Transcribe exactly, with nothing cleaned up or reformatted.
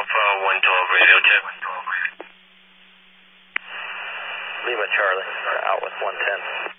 Alpha one twelve radio check. Lima Charlie, out with one ten.